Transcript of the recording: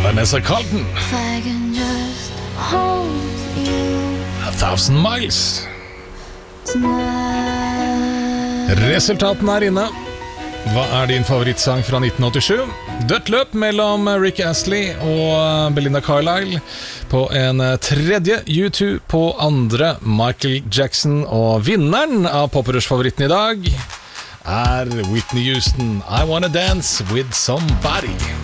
Vanessa Carlton. If I can just hold you 1,000 Miles. tonight. Resultaten er inne. Hva er din favorittsang fra 1987? Dødt løp mellom Rick Astley og Belinda Carlisle på en tredje, U2 på andre, Michael Jackson, og vinneren av Poprush-favoritten i dag er Whitney Houston, I Wanna Dance With Somebody.